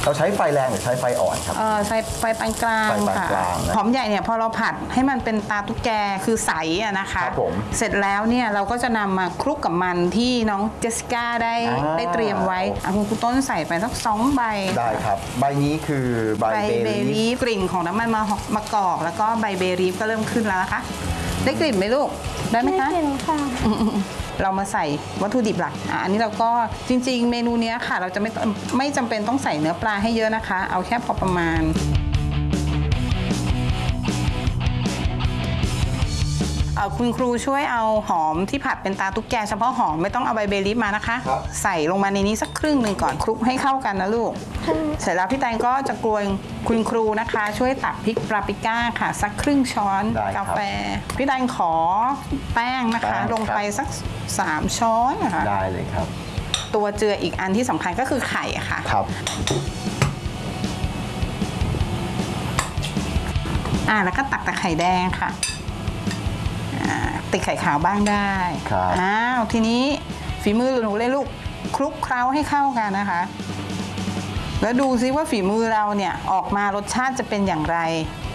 เราใช้ไฟแรงหรือใช้ไฟอ่อนครับใช้ไฟปานกลางค่ะหอมใหญ่เนี่ยพอเราผัดให้มันเป็นตาตุ๊กแกคือใสอะนะคะครับผมเสร็จแล้วเนี่ยเราก็จะนำมาคลุกกับมันที่น้องเจสสิก้าได้เตรียมไว้คุณต้นใส่ไปสัก2 ใบได้ครับใบนี้คือใบเบลีฟกลิ่นของน้ำมันมะกอกแล้วก็ใบเบลีฟก็เริ่มขึ้นแล้วนะคะได้กลิ่นไหมลูกได้ไหมคะได้กลิ่นค่ะเรามาใส่วัตถุดิบหลักอันนี้เราก็จริงๆเมนูนี้ค่ะเราจะไม่จำเป็นต้องใส่เนื้อปลาให้เยอะนะคะเอาแค่พอประมาณคุณครูช่วยเอาหอมที่ผัดเป็นตาตุ๊กแกเฉพาะหอมไม่ต้องเอาใบเบลีฟมานะคะใส่ลงมาในนี้สักครึ่งหนึ่งก่อนคลุกให้เข้ากันนะลูกเสร็จแล้วพี่แตงก็จะกรวยคุณครูนะคะช่วยตักพริกปาปริก้าค่ะสักครึ่งช้อนกาแฟพี่แตงขอแป้งนะคะลงไปสัก3 ช้อนค่ะได้เลยครับตัวเจืออีกอันที่สำคัญก็คือไข่ค่ะครับแล้วก็ตักแต่ไข่แดงค่ะติดไข่ขาวบ้างได้ทีนี้ฝีมือหนูเลยลูกคลุกเคล้าให้เข้ากันนะคะแล้วดูซิว่าฝีมือเราเนี่ยออกมารสชาติจะเป็นอย่างไร